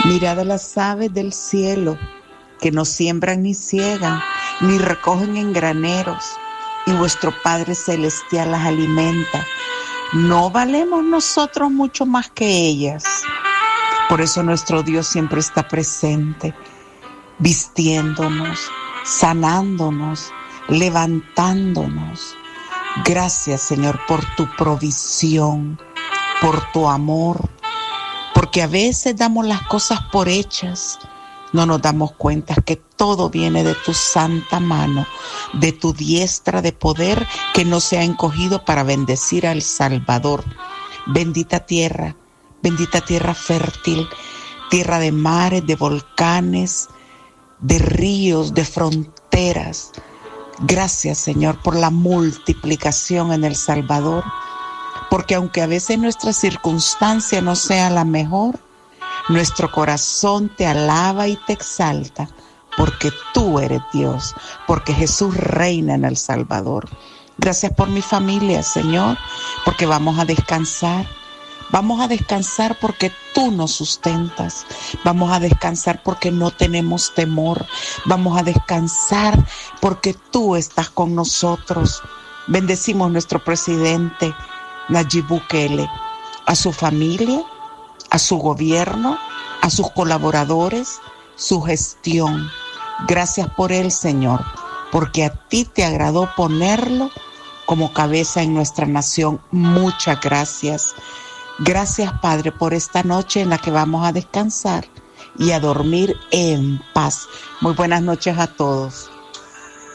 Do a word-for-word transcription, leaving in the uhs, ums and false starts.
Mirad a las aves del cielo, que no siembran ni ciegan, ni recogen en graneros, y vuestro Padre Celestial las alimenta. ¿No valemos nosotros mucho más que ellas? Por eso nuestro Dios siempre está presente, vistiéndonos, sanándonos, levantándonos. Gracias, Señor, por tu provisión, por tu amor, porque a veces damos las cosas por hechas. No nos damos cuenta que todo viene de tu santa mano, de tu diestra de poder que no se ha encogido para bendecir al Salvador. Bendita tierra, bendita tierra fértil, tierra de mares, de volcanes, de ríos, de fronteras. Gracias, Señor, por la multiplicación en El Salvador, porque aunque a veces nuestra circunstancia no sea la mejor, nuestro corazón te alaba y te exalta, porque tú eres Dios, porque Jesús reina en El Salvador. Gracias por mi familia, Señor, porque vamos a descansar. Vamos a descansar porque tú nos sustentas. Vamos a descansar porque no tenemos temor. Vamos a descansar porque tú estás con nosotros. Bendecimos a nuestro presidente, Nayib Bukele, a su familia, a su gobierno, a sus colaboradores, su gestión. Gracias por él, Señor, porque a ti te agradó ponerlo como cabeza en nuestra nación. Muchas gracias. Gracias, Padre, por esta noche en la que vamos a descansar y a dormir en paz. Muy buenas noches a todos.